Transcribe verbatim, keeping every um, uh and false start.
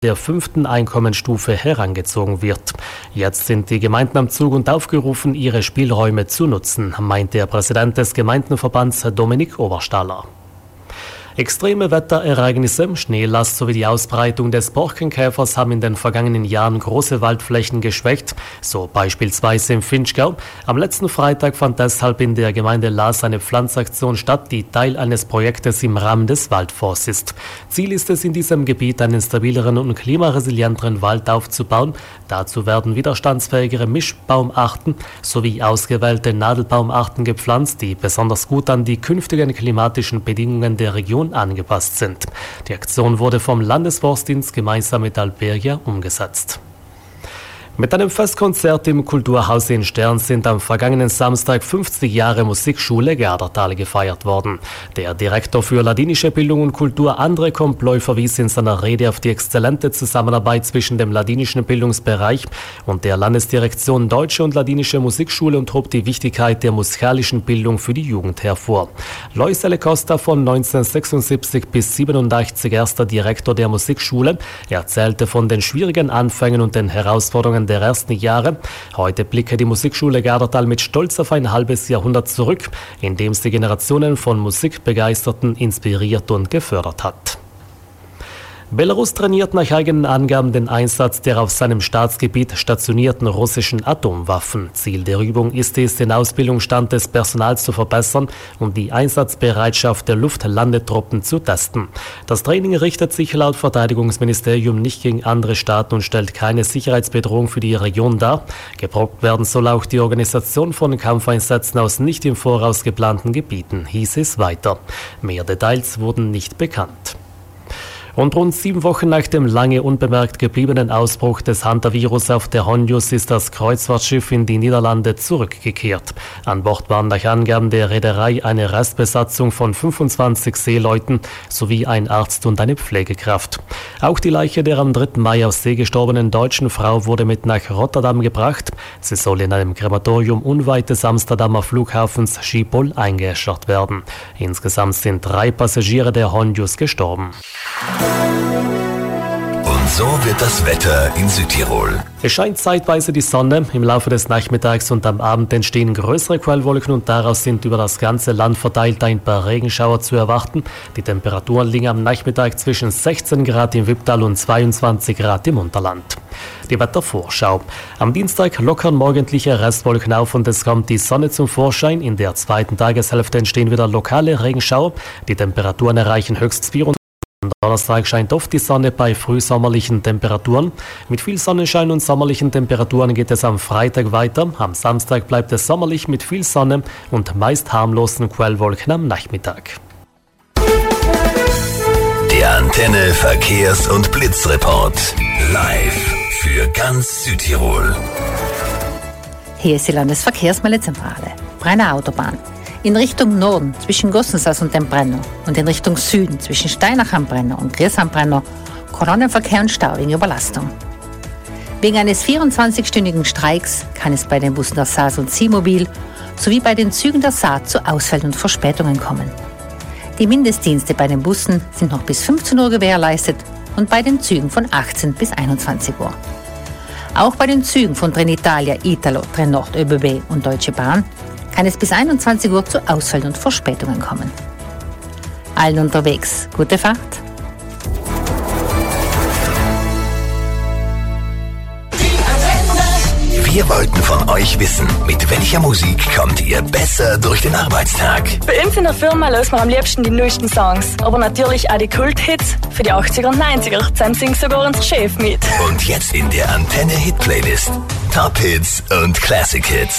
der fünften Einkommensstufe herangezogen wird. Jetzt sind die Gemeinden am Zug und aufgerufen, ihre Spielräume zu nutzen, meint der Präsident des Gemeindenverbands Dominik Oberstaller. Extreme Wetterereignisse, Schneelast sowie die Ausbreitung des Borkenkäfers haben in den vergangenen Jahren große Waldflächen geschwächt, so beispielsweise im Vinschgau. Am letzten Freitag fand deshalb in der Gemeinde Laas eine Pflanzaktion statt, die Teil eines Projektes im Rahmen des Waldfonds ist. Ziel ist es, in diesem Gebiet einen stabileren und klimaresilienteren Wald aufzubauen. Dazu werden widerstandsfähigere Mischbaumarten sowie ausgewählte Nadelbaumarten gepflanzt, die besonders gut an die künftigen klimatischen Bedingungen der Region angepasst sind. Die Aktion wurde vom Landesforstdienst gemeinsam mit Alperia umgesetzt. Mit einem Festkonzert im Kulturhaus in Stern sind am vergangenen Samstag fünfzig Jahre Musikschule Gerdertal gefeiert worden. Der Direktor für ladinische Bildung und Kultur, André Komploy, verwies in seiner Rede auf die exzellente Zusammenarbeit zwischen dem ladinischen Bildungsbereich und der Landesdirektion Deutsche und Ladinische Musikschule und hob die Wichtigkeit der musikalischen Bildung für die Jugend hervor. Loisele Costa, von neunzehnhundertsechsundsiebzig bis siebenundachtzig erster Direktor der Musikschule, erzählte von den schwierigen Anfängen und den Herausforderungen der ersten Jahre. Heute blicke die Musikschule Gerdertal mit Stolz auf ein halbes Jahrhundert zurück, in dem sie Generationen von Musikbegeisterten inspiriert und gefördert hat. Belarus trainiert nach eigenen Angaben den Einsatz der auf seinem Staatsgebiet stationierten russischen Atomwaffen. Ziel der Übung ist es, den Ausbildungsstand des Personals zu verbessern und die Einsatzbereitschaft der Luftlandetruppen zu testen. Das Training richtet sich laut Verteidigungsministerium nicht gegen andere Staaten und stellt keine Sicherheitsbedrohung für die Region dar. Geprobt werden soll auch die Organisation von Kampfeinsätzen aus nicht im Voraus geplanten Gebieten, hieß es weiter. Mehr Details wurden nicht bekannt. Und rund sieben Wochen nach dem lange unbemerkt gebliebenen Ausbruch des Hantavirus auf der Hondius ist das Kreuzfahrtschiff in die Niederlande zurückgekehrt. An Bord waren nach Angaben der Reederei eine Restbesatzung von fünfundzwanzig Seeleuten sowie ein Arzt und eine Pflegekraft. Auch die Leiche der am dritten Mai aus See gestorbenen deutschen Frau wurde mit nach Rotterdam gebracht. Sie soll in einem Krematorium unweit des Amsterdamer Flughafens Schiphol eingeäschert werden. Insgesamt sind drei Passagiere der Hondius gestorben. Und so wird das Wetter in Südtirol. Es scheint zeitweise die Sonne. Im Laufe des Nachmittags und am Abend entstehen größere Quellwolken und daraus sind über das ganze Land verteilt ein paar Regenschauer zu erwarten. Die Temperaturen liegen am Nachmittag zwischen sechzehn Grad im Wipptal und zweiundzwanzig Grad im Unterland. Die Wettervorschau. Am Dienstag lockern morgendliche Restwolken auf und es kommt die Sonne zum Vorschein. In der zweiten Tageshälfte entstehen wieder lokale Regenschauer. Die Temperaturen erreichen höchstens vierundzwanzig. Am Donnerstag scheint oft die Sonne bei frühsommerlichen Temperaturen. Mit viel Sonnenschein und sommerlichen Temperaturen geht es am Freitag weiter. Am Samstag bleibt es sommerlich mit viel Sonne und meist harmlosen Quellwolken am Nachmittag. Der Antenne Verkehrs- und Blitzreport. Live für ganz Südtirol. Hier ist die Landesverkehrsmeldezentrale. Brenner Autobahn. In Richtung Norden zwischen Gossensas und dem Brenner und in Richtung Süden zwischen Steinach am Brenner und Gries am Brenner Kolonnenverkehr und Stau wegen Überlastung. Wegen eines vierundzwanzigstündigen Streiks kann es bei den Bussen der S A S und SIMobil sowie bei den Zügen der S A zu Ausfällen und Verspätungen kommen. Die Mindestdienste bei den Bussen sind noch bis fünfzehn Uhr gewährleistet und bei den Zügen von achtzehn bis einundzwanzig Uhr. Auch bei den Zügen von Trenitalia, Italo, Trenord, ÖBB und Deutsche Bahn kann es bis einundzwanzig Uhr zu Ausfällen und Verspätungen kommen. Allen unterwegs, gute Fahrt! Wir wollten von euch wissen, mit welcher Musik kommt ihr besser durch den Arbeitstag? Bei uns in der Firma lösen wir am liebsten die neuesten Songs, aber natürlich auch die Kult-Hits für die achtziger und neunziger. Zusammen singt sogar unser Chef mit. Und jetzt in der Antenne Hit Playlist. Top Hits und Classic Hits.